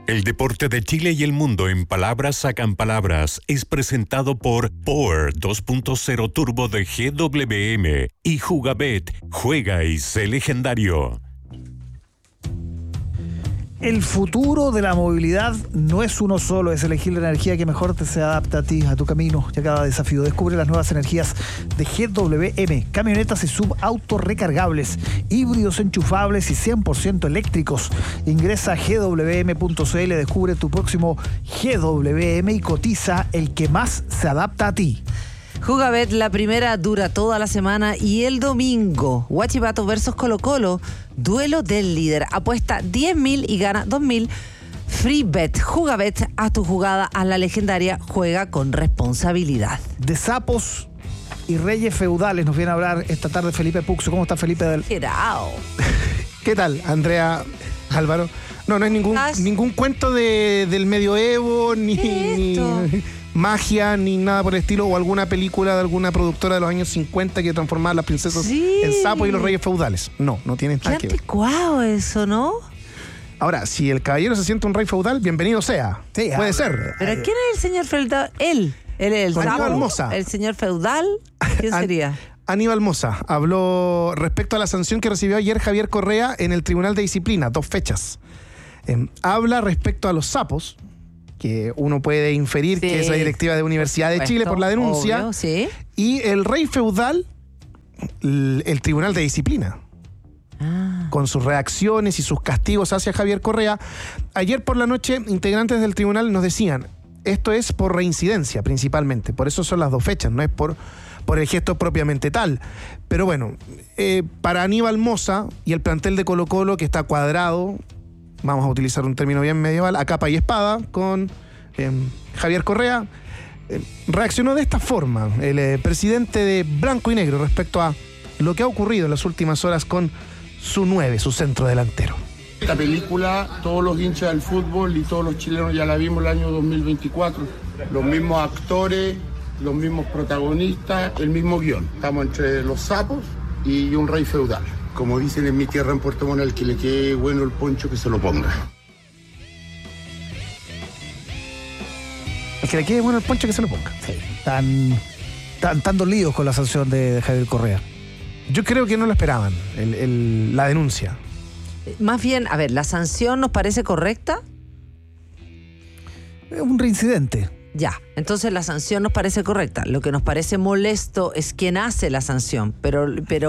El deporte de Chile y el mundo en palabras sacan palabras es presentado por Power 2.0 Turbo de GWM y Jugabet. Juega y sé legendario. El futuro de la movilidad no es uno solo, es elegir la energía que mejor se adapta a ti, a tu camino y a cada desafío. Descubre las nuevas energías de GWM, camionetas y subautos recargables, híbridos enchufables y 100% eléctricos. Ingresa a gwm.cl, descubre tu próximo GWM y cotiza el que más se adapta a ti. Jugabet, la primera dura toda la semana y el domingo, Huachipato versus Colo-Colo, duelo del líder. Apuesta 10.000 y gana 2.000. Free bet. Jugabet, haz tu jugada a la legendaria, juega con responsabilidad. De sapos y reyes feudales nos viene a hablar esta tarde Felipe Puxo. ¿Cómo está Felipe? Gerao. ¿Qué tal, Andrea, Álvaro? No es ningún cuento del medioevo, ni magia, ni nada por el estilo, o alguna película de alguna productora de los años 50 que transformaba a las princesas en sapos y los reyes feudales. No tienen nada que ver. Qué anticuado eso, ¿no? Ahora, si el caballero se siente un rey feudal, bienvenido sea. Sí, puede ser. ¿Pero quién es el señor feudal? Él es el sapo. Aníbal Mosa. ¿El señor feudal? ¿Quién sería? Aníbal Mosa habló respecto a la sanción que recibió ayer Javier Correa en el Tribunal de Disciplina, 2 fechas. Habla respecto a los sapos, que uno puede inferir que es la directiva de Universidad de Chile por la denuncia. Obvio, sí. Y el rey feudal, el Tribunal de Disciplina, con sus reacciones y sus castigos hacia Javier Correa. Ayer por la noche, integrantes del tribunal nos decían, esto es por reincidencia principalmente, por eso son las 2 fechas, no es por el gesto propiamente tal. Pero bueno, para Aníbal Mosa y el plantel de Colo-Colo, que está cuadrado, vamos a utilizar un término bien medieval, a capa y espada, con Javier Correa, reaccionó de esta forma el presidente de Blanco y Negro respecto a lo que ha ocurrido en las últimas horas con su 9, su centro delantero. Esta película, todos los hinchas del fútbol y todos los chilenos ya la vimos el año 2024. Los mismos actores, los mismos protagonistas, el mismo guión. Estamos entre los sapos y un rey feudal. Como dicen en mi tierra, en Puerto Montt, al que le quede bueno el poncho, que se lo ponga. El que le quede bueno el poncho, que se lo ponga. Sí. Tan dolidos con la sanción de Javier Correa. Yo creo que no lo esperaban, la denuncia. Más bien, a ver, ¿la sanción nos parece correcta? Es un reincidente. Ya, entonces la sanción nos parece correcta. Lo que nos parece molesto es quien hace la sanción, pero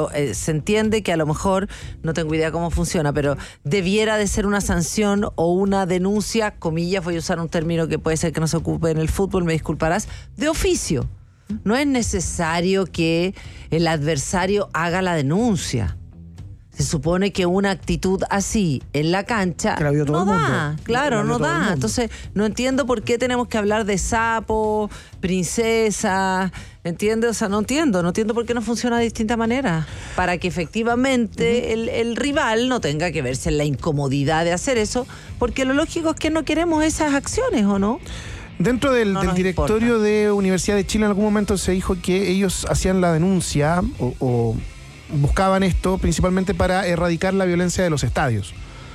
se entiende que a lo mejor, no tengo idea cómo funciona, pero debiera de ser una sanción o una denuncia, comillas, voy a usar un término que puede ser que no se ocupe en el fútbol, me disculparás, de oficio. No es necesario que el adversario haga la denuncia. Se supone que una actitud así en la cancha no da, claro, no da. Entonces, no entiendo por qué tenemos que hablar de sapo, princesa, ¿entiendes? O sea, no entiendo por qué no funciona de distinta manera. Para que efectivamente el rival no tenga que verse en la incomodidad de hacer eso, porque lo lógico es que no queremos esas acciones, ¿o no? Dentro del directorio de Universidad de Chile en algún momento se dijo que ellos hacían la denuncia o buscaban esto principalmente para erradicar la violencia de los estadios,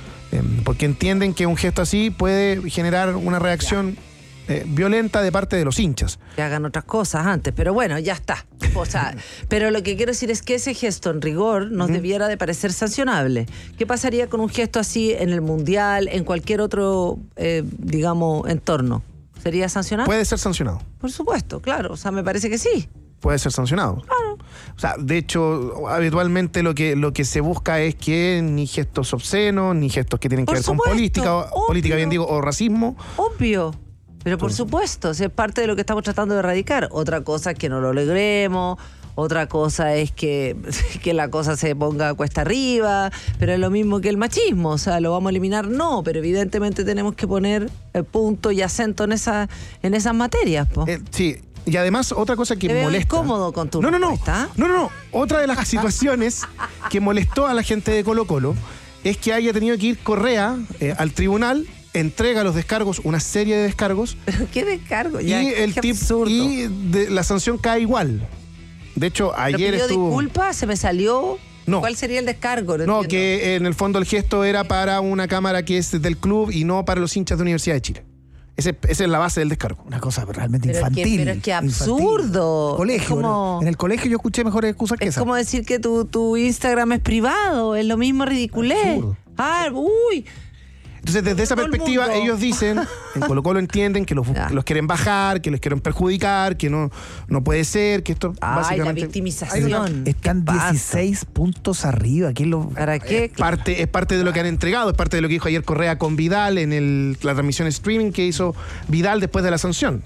porque entienden que un gesto así puede generar una reacción violenta de parte de los hinchas. Que hagan otras cosas antes, pero bueno, ya está. O sea, pero lo que quiero decir es que ese gesto en rigor nos debiera de parecer sancionable. ¿Qué pasaría con un gesto así en el Mundial, en cualquier otro, digamos, entorno? ¿Sería sancionado? Puede ser sancionado. Por supuesto, claro. O sea, me parece que sí. Puede ser sancionado. Claro. O sea, de hecho, habitualmente lo que se busca es que ni gestos obscenos, ni gestos que tienen que ver con política, bien digo, o racismo. Obvio. Pero por supuesto, es parte de lo que estamos tratando de erradicar. Otra cosa es que no lo logremos, otra cosa es que la cosa se ponga cuesta arriba, pero es lo mismo que el machismo, o sea, ¿lo vamos a eliminar? No, pero evidentemente tenemos que poner punto y acento en esas materias. Sí. Y además, otra cosa que molesta. ¿Te ves cómodo con tu respuesta? No. Otra de las situaciones que molestó a la gente de Colo-Colo es que haya tenido que ir Correa al tribunal, entrega los descargos, una serie de descargos. ¿Pero qué descargo? Y la sanción cae igual. De hecho, ayer estuvo... ¿Disculpa? ¿Se me salió? No. ¿Cuál sería el descargo? No, entiendo. que en el fondo el gesto era para una cámara que es del club y no para los hinchas de Universidad de Chile. Esa es la base del descargo. Una cosa realmente Pero infantil. pero es que infantil. absurdo. Colegio. Es como- En el colegio yo escuché mejores excusas que Es esa. como decir que tu Instagram es privado, es lo mismo ridiculez. Absurdo. Ah, uy. Entonces, desde esa Todo el perspectiva, mundo. ellos dicen, en Colo-Colo entienden que Ya. los quieren bajar, que los quieren perjudicar, que no puede ser, que esto Ay, la básicamente victimización. Están ¿Qué pasa? 16 puntos arriba. ¿Quién lo... ¿Para qué? es parte de lo que han entregado, es parte de lo que dijo ayer Correa con Vidal en la transmisión streaming que hizo Vidal después de la sanción.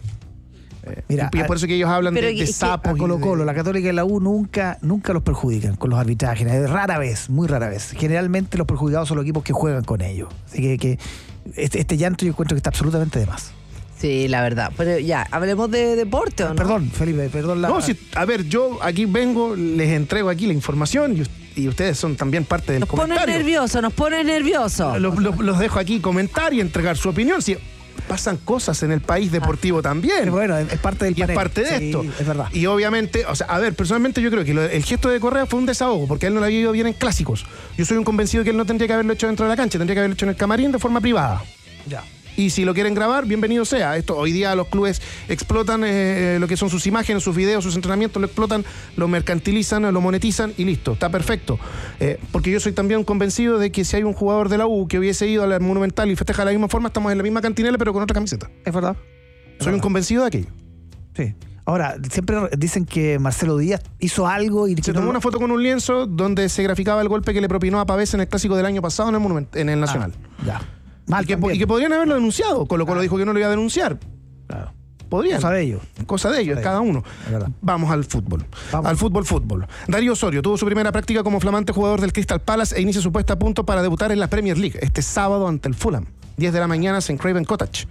Mira, Y es por eso que ellos hablan pero de que- sapos. a y Colo-Colo, de- la Católica y la U nunca los perjudican con los arbitrajes. Rara vez, muy rara vez. Generalmente los perjudicados son los equipos que juegan con ellos. Así que este llanto yo encuentro que está absolutamente de más. Sí, la verdad. Pero ya, hablemos de deporte, ¿o no? Perdón, Felipe, perdón. No, a ver, yo aquí vengo, les entrego aquí la información y ustedes son también parte del Nos pones comentario. nervioso, nos pones nervioso. Los dejo aquí comentar y entregar su opinión. Si pasan cosas en el país deportivo también. Bueno, es parte del Y es panel. parte de Sí, esto. Es verdad. Y obviamente, o sea, a ver, personalmente yo creo que el gesto de Correa fue un desahogo, porque a él no le había ido bien en clásicos. Yo soy un convencido que él no tendría que haberlo hecho dentro de la cancha, tendría que haberlo hecho en el camarín de forma privada. Ya. Y si lo quieren grabar, bienvenido sea. Hoy día los clubes explotan lo que son sus imágenes, sus videos, sus entrenamientos, lo explotan, lo mercantilizan, lo monetizan y listo, está perfecto. Porque yo soy también convencido de que si hay un jugador de la U que hubiese ido a la Monumental y festeja de la misma forma, estamos en la misma cantinela pero con otra camiseta. Es verdad. Soy un convencido de aquello. Sí. Ahora, siempre dicen que Marcelo Díaz hizo algo y... Se tomó una foto con un lienzo donde se graficaba el golpe que le propinó a Pavés en el clásico del año pasado en el Nacional. Ya. Mal Y que podrían haberlo denunciado. Colo-Colo dijo que no lo iba a denunciar. Claro. Podrían. Cosa de ellos. Cosa de ellos, de cada uno. Es verdad. Vamos al fútbol. Vamos. Al fútbol. Darío Osorio tuvo su primera práctica como flamante jugador del Crystal Palace e inicia su puesta a punto para debutar en la Premier League este sábado ante el Fulham. 10 de la mañana en Craven Cottage.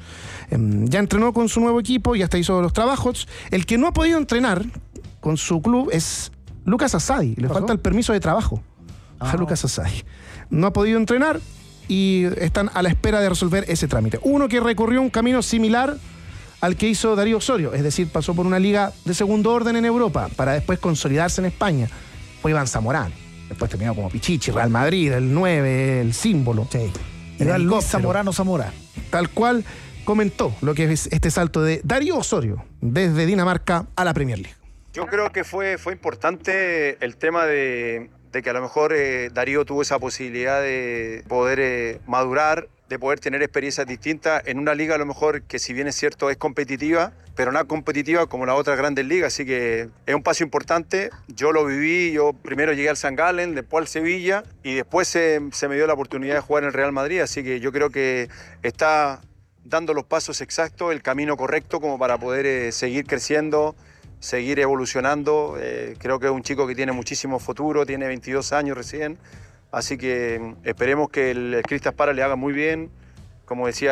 Ya entrenó con su nuevo equipo y hasta hizo los trabajos. El que no ha podido entrenar con su club es Lucas Asadi. Le falta el permiso de trabajo a Lucas Asadi. No ha podido entrenar y están a la espera de resolver ese trámite. Uno que recorrió un camino similar al que hizo Darío Osorio, es decir, pasó por una liga de segundo orden en Europa para después consolidarse en España. Fue Iván Zamorán, después terminó como Pichichi, Real Madrid, el 9, el símbolo. Sí. El Era Luis helicóptero. Zamorano Zamora. Tal cual comentó lo que es este salto de Darío Osorio desde Dinamarca a la Premier League. Yo creo que fue importante el tema de que a lo mejor Darío tuvo esa posibilidad de poder madurar, de poder tener experiencias distintas en una liga a lo mejor que si bien es cierto es competitiva, pero no competitiva como las otras grandes ligas, así que es un paso importante. Yo lo viví, yo primero llegué al St. Gallen, después al Sevilla y después se me dio la oportunidad de jugar en el Real Madrid, así que yo creo que está dando los pasos exactos, el camino correcto como para poder seguir creciendo, seguir evolucionando. Creo que es un chico que tiene muchísimo futuro, tiene 22 años recién, así que esperemos que el Crystal Palace le haga muy bien. Como decía,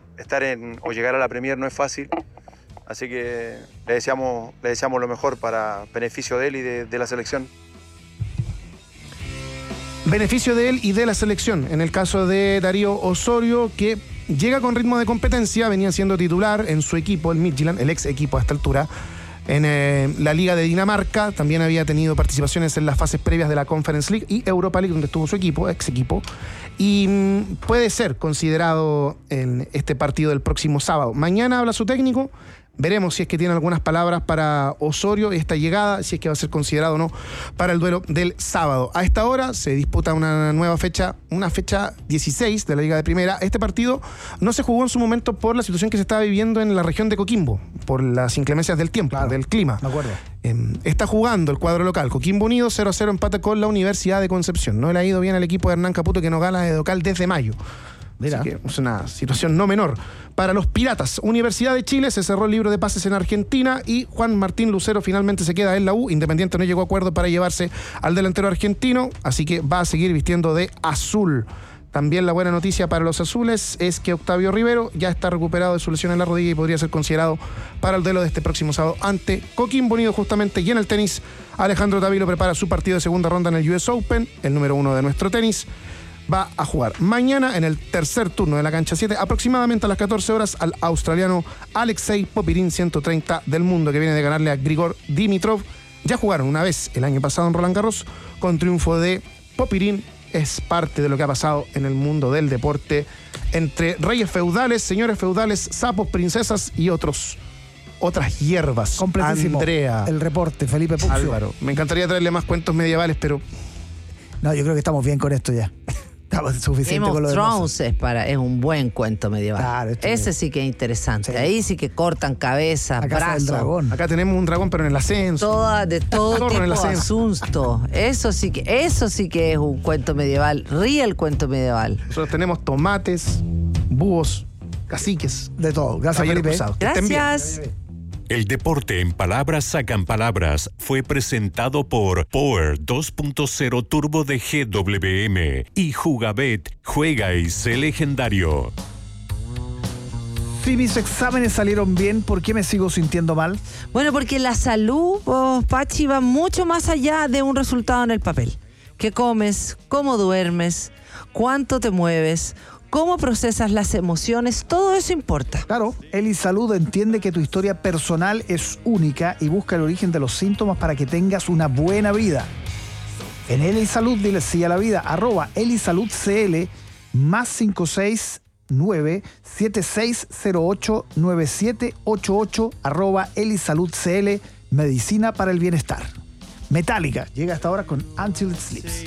o llegar a la Premier no es fácil, así que le deseamos lo mejor para beneficio de él y de la selección. Beneficio de él y de la selección. En el caso de Darío Osorio, que llega con ritmo de competencia, venía siendo titular en su equipo, el Midtjylland, el ex equipo a esta altura, en la Liga de Dinamarca. También había tenido participaciones en las fases previas de la Conference League y Europa League, donde estuvo su equipo, ex equipo. Y puede ser considerado en este partido del próximo sábado. Mañana habla su técnico. Veremos si es que tiene algunas palabras para Osorio, esta llegada, si es que va a ser considerado o no para el duelo del sábado. A esta hora se disputa una nueva fecha, una fecha 16 de la Liga de Primera. Este partido no se jugó en su momento por la situación que se estaba viviendo en la región de Coquimbo, por las inclemencias del tiempo, Claro, del clima. me acuerdo. Está jugando el cuadro local, Coquimbo Unido, 0-0 empate con la Universidad de Concepción. No le ha ido bien al equipo de Hernán Caputo, que no gana de local desde mayo. Mira. Así que es una situación no menor. Para los Piratas, Universidad de Chile se cerró el libro de pases en Argentina y Juan Martín Lucero finalmente se queda en la U. Independiente no llegó a acuerdo para llevarse al delantero argentino, así que va a seguir vistiendo de azul. También la buena noticia para los azules es que Octavio Rivero ya está recuperado de su lesión en la rodilla y podría ser considerado para el duelo de este próximo sábado ante Coquimbo Unido justamente. Y en el tenis, Alejandro Tavilo prepara su partido de segunda ronda en el US Open, el número 1 de nuestro tenis. Va a jugar mañana en el tercer turno de la cancha 7, aproximadamente a las 14 horas, al australiano Alexei Popirín, 130 del mundo, que viene de ganarle a Grigor Dimitrov Ya jugaron una vez el año pasado en Roland Garros con triunfo de Popirín. Es parte de lo que ha pasado en el mundo del deporte entre reyes feudales, señores feudales, sapos, princesas y otras hierbas. Completísimo. Andrea, El reporte, Felipe Puccio. Álvaro. Me encantaría traerle más cuentos medievales, pero No, yo creo que estamos bien con esto ya. Estamos suficiente Game con lo of demás. Thrones es un buen cuento medieval. Claro, Ese sí que es interesante. Sí. Ahí sí que cortan cabezas, La casa del brazos. dragón. acá tenemos un dragón, pero en el ascenso. De todo Zorro en el tipo de ascenso. asunto. Eso sí que es un cuento medieval. Ríe el cuento medieval. Nosotros tenemos tomates, búhos, caciques. De todo. Gracias, caballeros Felipe. cruzados. Que estén bien. Gracias. El deporte en palabras sacan palabras fue presentado por Power 2.0 Turbo de GWM y Jugabet, juega y sé legendario. Si mis exámenes salieron bien, ¿por qué me sigo sintiendo mal? Bueno, porque la salud, Pachi, va mucho más allá de un resultado en el papel. ¿Qué comes? ¿Cómo duermes? ¿Cuánto te mueves? ¿Cómo procesas las emociones? Todo eso importa. Claro, Elisalud entiende que tu historia personal es única y busca el origen de los síntomas para que tengas una buena vida. En Elisalud, dile sí a la vida, @elisaludcl, más 569-7608-9788, @elisaludcl, medicina para el bienestar. Metallica llega hasta ahora con Until It Sleeps.